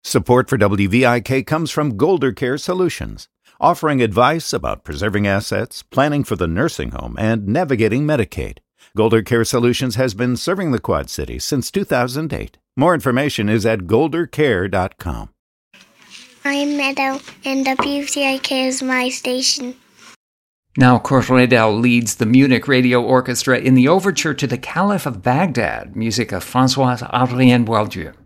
Support for WVIK comes from Golder Care Solutions, offering advice about preserving assets, planning for the nursing home, and navigating Medicaid. Golder Care Solutions has been serving the Quad Cities since 2008. More information is at goldercare.com. I'm Meadow, and WVIK is my station. Now, Kurt Redel leads the Munich Radio Orchestra in the overture to The Caliph of Baghdad, music of François-Adrien Boieldieu.